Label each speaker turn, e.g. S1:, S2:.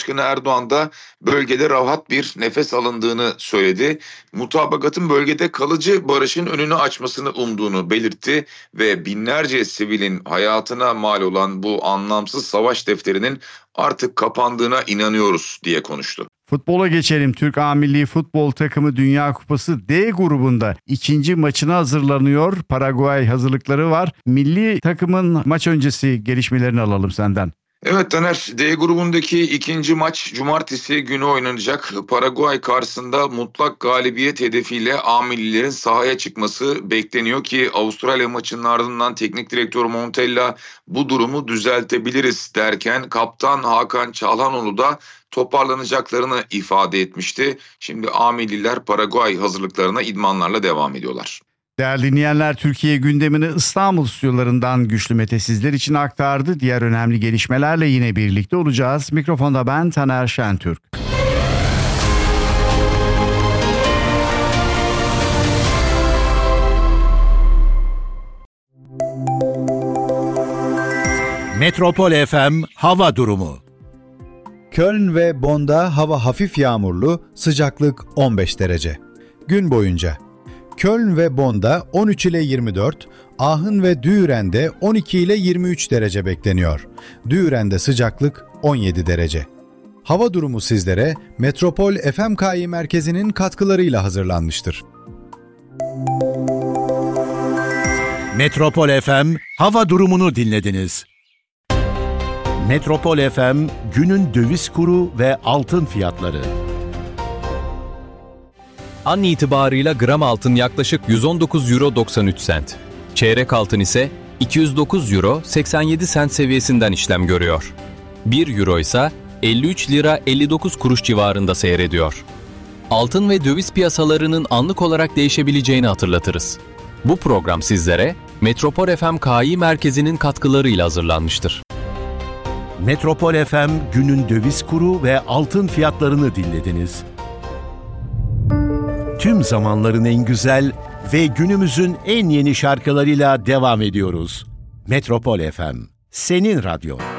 S1: Cumhurbaşkanı Erdoğan da bölgede rahat bir nefes alındığını söyledi. Mutabakatın bölgede kalıcı barışın önünü açmasını umduğunu belirtti ve binlerce sivilin hayatına mal olan bu anlamsız savaş defterinin artık kapandığına inanıyoruz diye konuştu.
S2: Futbola geçelim. Türk A Milli Futbol takımı Dünya Kupası D grubunda ikinci maçına hazırlanıyor. Paraguay hazırlıkları var. Milli takımın maç öncesi gelişmelerini alalım senden.
S1: Evet Taner, D grubundaki ikinci maç cumartesi günü oynanacak. Paraguay karşısında mutlak galibiyet hedefiyle A millilerin sahaya çıkması bekleniyor ki Avustralya maçının ardından teknik direktör Montella bu durumu düzeltebiliriz derken kaptan Hakan Çalhanoğlu da toparlanacaklarını ifade etmişti. Şimdi A milliler Paraguay hazırlıklarına idmanlarla devam ediyorlar.
S2: Değerli dinleyenler, Türkiye gündemini İstanbul stüdyolarından Güçlü Mete sizler için aktardı. Diğer önemli gelişmelerle yine birlikte olacağız. Mikrofonda ben Taner Şentürk.
S3: Metropol FM hava durumu.
S4: Köln ve Bonn'da hava hafif yağmurlu, sıcaklık 15 derece. Gün boyunca Köln ve Bonn'da 13 ile 24, Aachen ve Düren'de 12 ile 23 derece bekleniyor. Düren'de sıcaklık 17 derece. Hava durumu sizlere Metropol FMKİ merkezinin katkılarıyla hazırlanmıştır.
S3: Metropol FM hava durumunu dinlediniz. Metropol FM günün döviz kuru ve altın fiyatları.
S5: An itibarıyla gram altın yaklaşık 119 euro 93 sent. Çeyrek altın ise 209 euro 87 sent seviyesinden işlem görüyor. 1 euro ise 53 lira 59 kuruş civarında seyrediyor. Altın ve döviz piyasalarının anlık olarak değişebileceğini hatırlatırız. Bu program sizlere Metropol FMKİ merkezinin katkılarıyla hazırlanmıştır.
S3: Metropol FM günün döviz kuru ve altın fiyatlarını dinlediniz. Tüm zamanların en güzel ve günümüzün en yeni şarkılarıyla devam ediyoruz. Metropol FM, senin radyo.